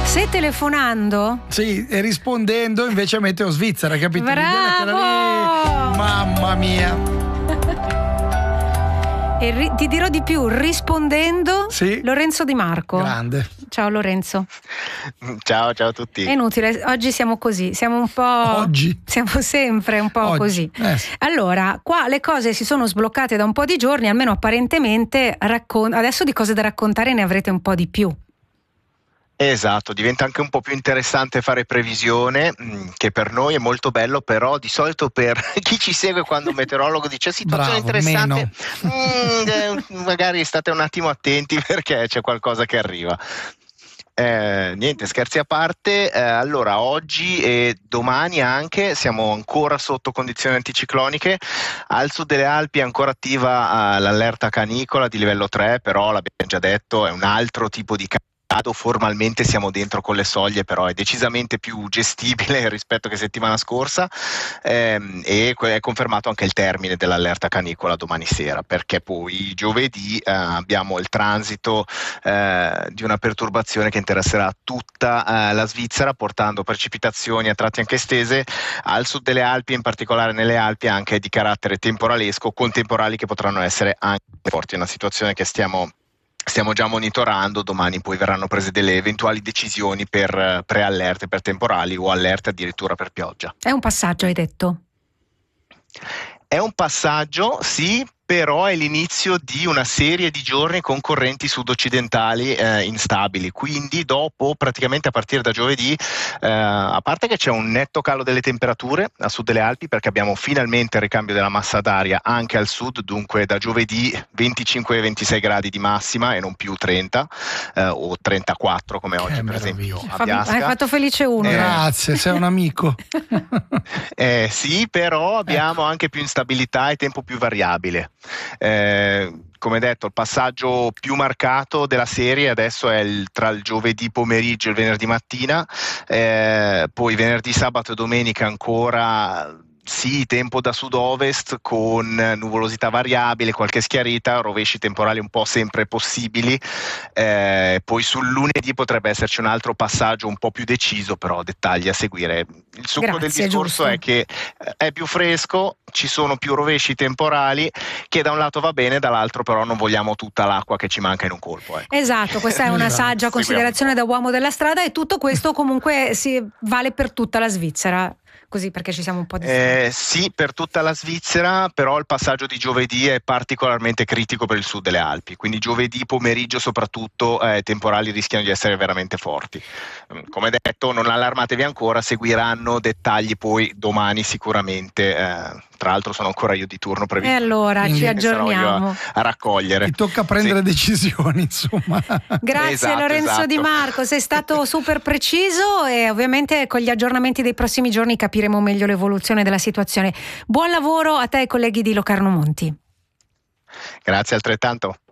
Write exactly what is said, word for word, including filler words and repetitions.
Se telefonando? Sì, e rispondendo invece meteo Svizzera, capito? Bravo! Lì, mamma mia. E ri- ti dirò di più, rispondendo, sì. Lorenzo Di Marco. Grande. Ciao Lorenzo. Ciao, ciao a tutti. È inutile, oggi siamo così, siamo un po'... Oggi? Siamo sempre un po' oggi. così. Eh sì. Allora, qua le cose si sono sbloccate da un po' di giorni, almeno apparentemente, raccon- adesso di cose da raccontare ne avrete un po' di più. Esatto, diventa anche un po' più interessante fare previsione, che per noi è molto bello, però di solito per chi ci segue quando un meteorologo dice situazione Bravo, interessante, mh, magari state un attimo attenti perché c'è qualcosa che arriva. Eh, niente, scherzi a parte, eh, allora oggi e domani anche siamo ancora sotto condizioni anticicloniche. Al sud delle Alpi è ancora attiva eh, l'allerta canicola di livello tre, però l'abbiamo già detto, è un altro tipo di canicola. Formalmente siamo dentro con le soglie, però è decisamente più gestibile rispetto che settimana scorsa, ehm, e è confermato anche il termine dell'allerta canicola domani sera, perché poi giovedì eh, abbiamo il transito eh, di una perturbazione che interesserà tutta eh, la Svizzera, portando precipitazioni a tratti anche estese al sud delle Alpi, in particolare nelle Alpi anche di carattere temporalesco, con temporali che potranno essere anche forti. È una situazione che stiamo Stiamo già monitorando, domani poi verranno prese delle eventuali decisioni per preallerte, per temporali o allerte addirittura per pioggia. È un passaggio, hai detto? È un passaggio, sì, però è l'inizio di una serie di giorni con correnti sud-occidentali eh, instabili, quindi dopo, praticamente a partire da giovedì, eh, a parte che c'è un netto calo delle temperature a sud delle Alpi, perché abbiamo finalmente il ricambio della massa d'aria anche al sud, dunque da giovedì venticinque ventisei gradi di massima e non più trenta eh, o trentaquattro come che oggi per meraviglia. esempio a Fabi, Biasca. hai fatto felice uno. Eh, grazie, sei un amico. eh, sì, però abbiamo ecco. anche più instabilità e tempo più variabile. Eh, come detto, il passaggio più marcato della serie adesso è il, tra il giovedì pomeriggio e il venerdì mattina, eh, poi venerdì, sabato e domenica ancora sì, tempo da sud-ovest con nuvolosità variabile, qualche schiarita, rovesci temporali un po' sempre possibili, eh, poi sul lunedì potrebbe esserci un altro passaggio un po' più deciso, però dettagli a seguire. Il succo Grazie, del discorso giusto. è che è più fresco, ci sono più rovesci temporali, che da un lato va bene, dall'altro però non vogliamo tutta l'acqua che ci manca in un colpo. Ecco. Esatto, questa è una Esatto. saggia considerazione da uomo della strada, e tutto questo comunque si vale per tutta la Svizzera. Così, perché ci siamo un po' distratti. Eh, sì, per tutta la Svizzera, però il passaggio di giovedì è particolarmente critico per il sud delle Alpi, quindi giovedì pomeriggio soprattutto eh, temporali rischiano di essere veramente forti. Come detto, non allarmatevi ancora, seguiranno dettagli poi domani sicuramente, eh, tra l'altro sono ancora io di turno previsto. E allora Quindi ci Sarò aggiorniamo. io a, a raccogliere. Ti tocca prendere sì. decisioni, insomma. Grazie Esatto, Lorenzo esatto. Di Marco, sei stato super preciso, e ovviamente con gli aggiornamenti dei prossimi giorni capiremo meglio l'evoluzione della situazione. Buon lavoro a te e ai colleghi di Locarno Monti. Grazie altrettanto.